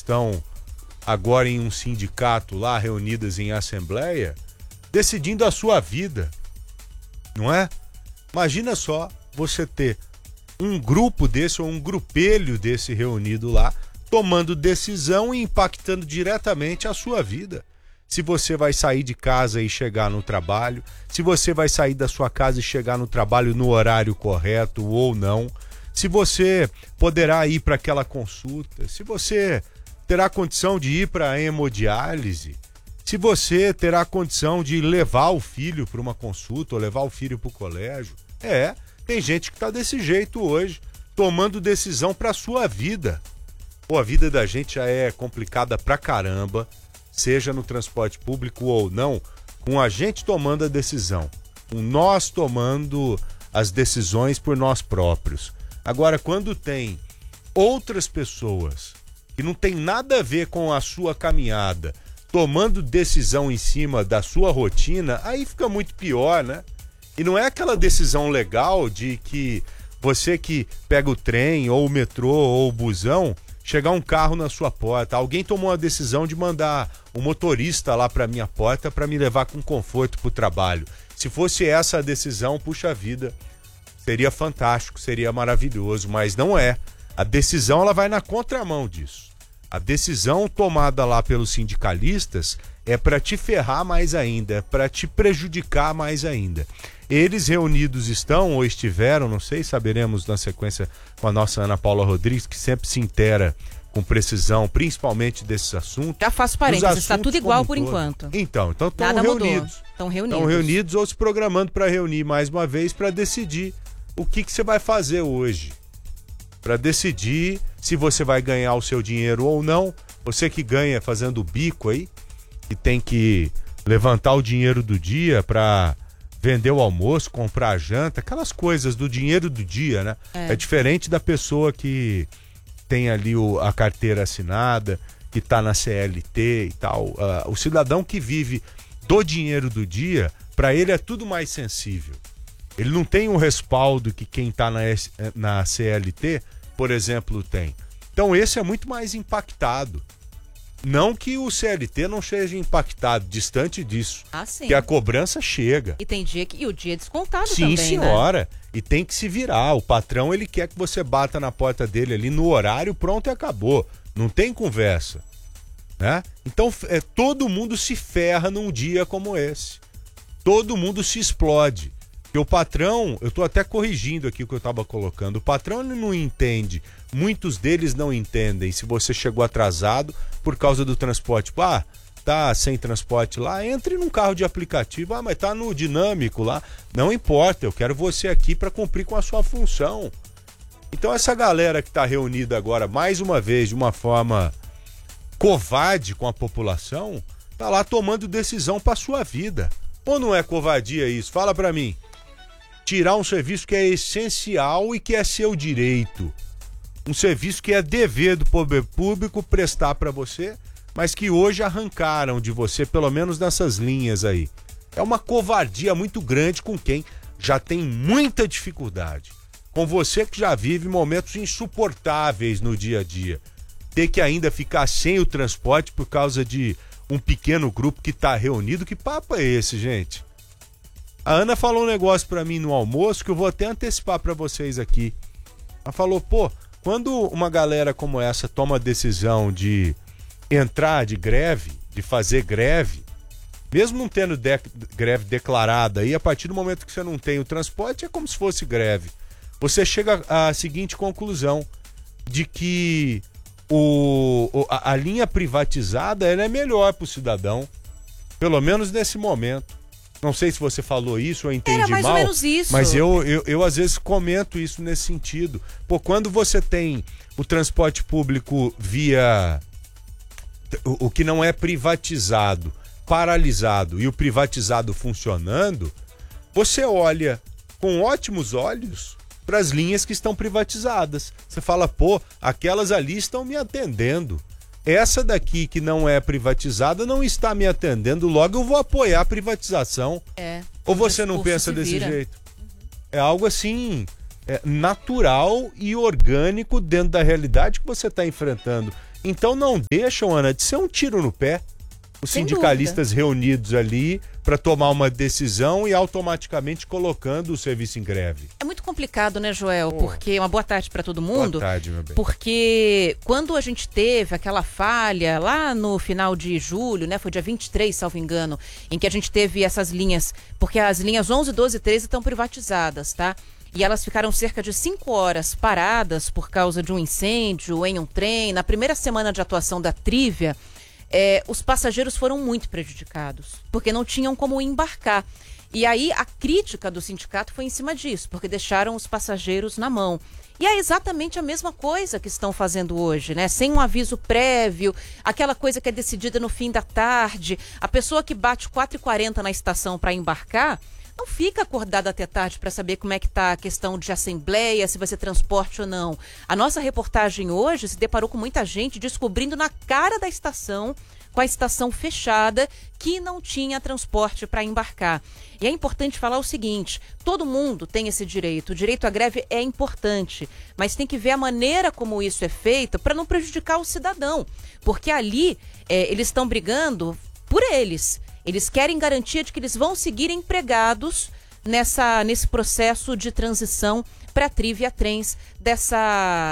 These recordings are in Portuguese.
estão agora em um sindicato lá, reunidas em assembleia, decidindo a sua vida, não é? Imagina só você ter um grupo desse ou um grupelho desse reunido lá, tomando decisão e impactando diretamente a sua vida. Se você vai sair de casa e chegar no trabalho, se você vai sair da sua casa e chegar no trabalho no horário correto ou não, se você poderá ir para aquela consulta, se você terá condição de ir para a hemodiálise, se você terá condição de levar o filho para uma consulta ou levar o filho para o colégio. Tem gente que está desse jeito hoje, tomando decisão para a sua vida. Pô, a vida da gente já é complicada pra caramba, seja no transporte público ou não, com a gente tomando a decisão, com nós tomando as decisões por nós próprios. Agora, quando tem outras pessoas que não tem nada a ver com a sua caminhada, tomando decisão em cima da sua rotina, aí fica muito pior, né? E não é aquela decisão legal de que você que pega o trem, ou o metrô, ou o busão, chegar um carro na sua porta. Alguém tomou a decisão de mandar um motorista lá para minha porta para me levar com conforto para o trabalho. Se fosse essa a decisão, puxa vida, seria fantástico, seria maravilhoso, mas não é. A decisão ela vai na contramão disso. A decisão tomada lá pelos sindicalistas é para te ferrar mais ainda, é para te prejudicar mais ainda. Eles reunidos estão ou estiveram, não sei, saberemos na sequência com a nossa Ana Paula Rodrigues, que sempre se inteira com precisão, principalmente desses assuntos. Já faço parênteses, está tudo igual por enquanto. Então estão reunidos. Estão reunidos ou se programando para reunir mais uma vez para decidir o que você vai fazer hoje. Para decidir se você vai ganhar o seu dinheiro ou não. Você que ganha fazendo bico aí, que tem que levantar o dinheiro do dia para vender o almoço, comprar a janta, aquelas coisas do dinheiro do dia, né? É diferente da pessoa que tem ali a carteira assinada, que tá na CLT e tal. O cidadão que vive do dinheiro do dia, para ele é tudo mais sensível. Ele não tem um respaldo que quem tá na CLT, por exemplo, tem. Então esse é muito mais impactado. Não que o CLT não seja impactado, distante disso. Sim. Que a cobrança chega. E tem dia que o dia é descontado também, né? Sim, senhora. E tem que se virar. O patrão, ele quer que você bata na porta dele ali no horário, pronto e acabou. Não tem conversa. Né? Então, todo mundo se ferra num dia como esse. Todo mundo se explode. Porque o patrão, eu estou até corrigindo aqui o que eu estava colocando, o patrão ele não entende, muitos deles não entendem se você chegou atrasado por causa do transporte. Tá sem transporte lá, entre num carro de aplicativo, mas tá no dinâmico lá, não importa, eu quero você aqui para cumprir com a sua função. Então essa galera que está reunida agora, mais uma vez, de uma forma covarde com a população, tá lá tomando decisão para sua vida. Ou não é covardia isso? Fala para mim. Tirar um serviço que é essencial e que é seu direito. Um serviço que é dever do poder público prestar para você, mas que hoje arrancaram de você, pelo menos nessas linhas aí. É uma covardia muito grande com quem já tem muita dificuldade. Com você que já vive momentos insuportáveis no dia a dia. Ter que ainda ficar sem o transporte por causa de um pequeno grupo que está reunido. Que papo é esse, gente? A Ana falou um negócio pra mim no almoço que eu vou até antecipar pra vocês aqui. Ela falou, quando uma galera como essa toma a decisão de entrar de greve, de fazer greve, mesmo não tendo greve declarada aí, a partir do momento que você não tem o transporte, é como se fosse greve. Você chega à seguinte conclusão, de que a linha privatizada ela é melhor pro cidadão, pelo menos nesse momento. Não sei se você falou isso ou entendi mal. Era mais ou menos isso. Mas eu às vezes comento isso nesse sentido. Quando você tem o transporte público via o que não é privatizado, paralisado e o privatizado funcionando, você olha com ótimos olhos para as linhas que estão privatizadas. Você fala, aquelas ali estão me atendendo. Essa daqui que não é privatizada não está me atendendo, logo eu vou apoiar a privatização. Ou você não pensa desse jeito? É algo assim, natural e orgânico dentro da realidade que você está enfrentando. Então não deixam, Ana, de ser um tiro no pé. Os sindicalistas reunidos ali para tomar uma decisão e automaticamente colocando o serviço em greve. É muito complicado, né, Joel? Porque uma boa tarde para todo mundo. Boa tarde, meu bem. Porque quando a gente teve aquela falha lá no final de julho, né, foi dia 23, salvo engano, em que a gente teve essas linhas, porque as linhas 11, 12 e 13 estão privatizadas, tá? E elas ficaram cerca de 5 horas paradas por causa de um incêndio em um trem. Na primeira semana de atuação da Trívia, os passageiros foram muito prejudicados, porque não tinham como embarcar. E aí a crítica do sindicato foi em cima disso, porque deixaram os passageiros na mão. E é exatamente a mesma coisa que estão fazendo hoje, né? Sem um aviso prévio, aquela coisa que é decidida no fim da tarde. A pessoa que bate 4h40 na estação para embarcar não fica acordada até tarde para saber como é que está a questão de assembleia, se vai ser transporte ou não. A nossa reportagem hoje se deparou com muita gente descobrindo na cara da estação, com a estação fechada, que não tinha transporte para embarcar. E é importante falar o seguinte, todo mundo tem esse direito, o direito à greve é importante, mas tem que ver a maneira como isso é feito para não prejudicar o cidadão, porque ali eles estão brigando por eles. Eles querem garantia de que eles vão seguir empregados nesse processo de transição para a Trívia Trens, dessa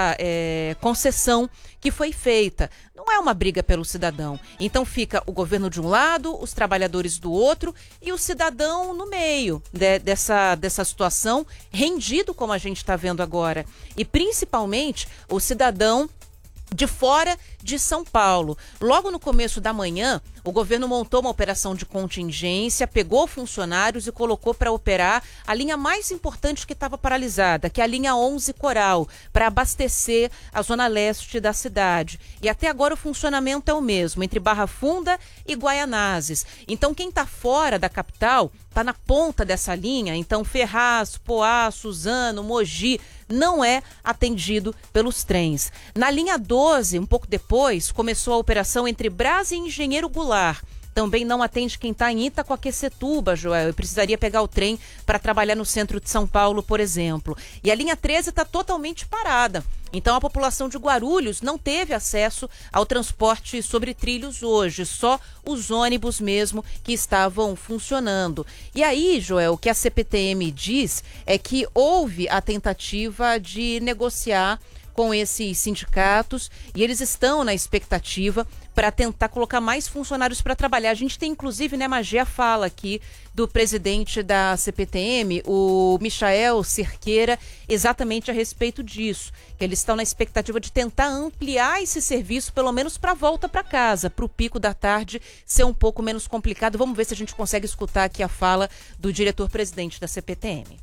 concessão que foi feita. Não é uma briga pelo cidadão. Então fica o governo de um lado, os trabalhadores do outro e o cidadão no meio dessa situação, rendido como a gente está vendo agora. E principalmente o cidadão de fora de São Paulo. Logo no começo da manhã, o governo montou uma operação de contingência, pegou funcionários e colocou para operar a linha mais importante que estava paralisada, que é a linha 11 Coral, para abastecer a zona leste da cidade. E até agora o funcionamento é o mesmo, entre Barra Funda e Guaianazes. Então quem está fora da capital está na ponta dessa linha, então Ferraz, Poá, Suzano, Mogi, não é atendido pelos trens. Na linha 12, um pouco depois, começou a operação entre Brás e Engenheiro Goulart. Também não atende quem está em Itacoaquecetuba, Joel. Eu precisaria pegar o trem para trabalhar no centro de São Paulo, por exemplo. E a linha 13 está totalmente parada. Então a população de Guarulhos não teve acesso ao transporte sobre trilhos hoje, só os ônibus mesmo que estavam funcionando. E aí, Joel, o que a CPTM diz é que houve a tentativa de negociar com esses sindicatos e eles estão na expectativa para tentar colocar mais funcionários para trabalhar. A gente tem inclusive, né, Magia fala aqui do presidente da CPTM, o Michael Cerqueira, exatamente a respeito disso, que eles estão na expectativa de tentar ampliar esse serviço, pelo menos para a volta para casa, para o pico da tarde ser um pouco menos complicado. Vamos ver se a gente consegue escutar aqui a fala do diretor-presidente da CPTM.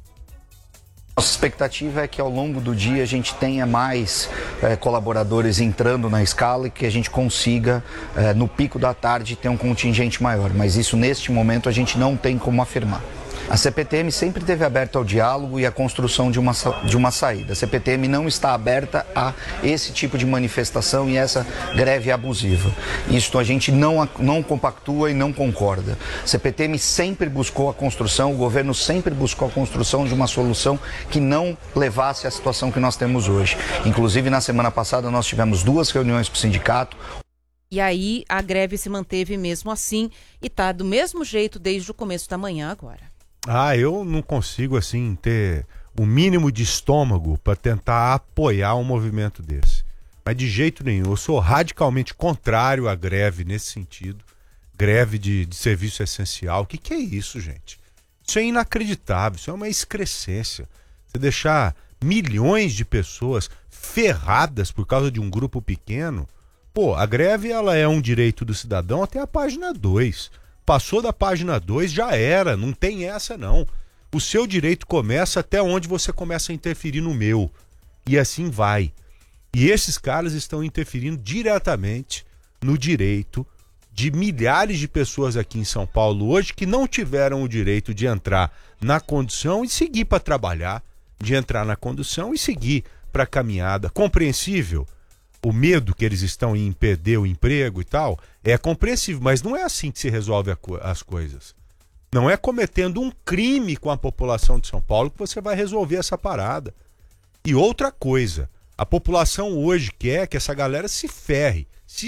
Nossa expectativa é que ao longo do dia a gente tenha mais colaboradores entrando na escala e que a gente consiga, no pico da tarde, ter um contingente maior. Mas isso, neste momento, a gente não tem como afirmar. A CPTM sempre esteve aberta ao diálogo e à construção de uma saída. A CPTM não está aberta a esse tipo de manifestação e essa greve abusiva. Isso a gente não compactua e não concorda. A CPTM sempre buscou a construção, o governo sempre buscou a construção de uma solução que não levasse à situação que nós temos hoje. Inclusive, na semana passada, nós tivemos 2 reuniões com o sindicato. E aí, a greve se manteve mesmo assim e está do mesmo jeito desde o começo da manhã agora. Eu não consigo, assim, ter o mínimo de estômago para tentar apoiar um movimento desse. Mas de jeito nenhum. Eu sou radicalmente contrário à greve nesse sentido. Greve de serviço essencial. O que é isso, gente? Isso é inacreditável. Isso é uma excrescência. Você deixar milhões de pessoas ferradas por causa de um grupo pequeno. A greve ela é um direito do cidadão até a página 2. Passou da página 2, já era, não tem essa não. O seu direito começa até onde você começa a interferir no meu. E assim vai. E esses caras estão interferindo diretamente no direito de milhares de pessoas aqui em São Paulo hoje que não tiveram o direito de entrar na condução e seguir para trabalhar, de entrar na condução e seguir para a caminhada. Compreensível? O medo que eles estão em perder o emprego e tal, é compreensível, mas não é assim que se resolve as coisas. Não é cometendo um crime com a população de São Paulo que você vai resolver essa parada. E outra coisa, A população hoje quer que essa galera se ferre.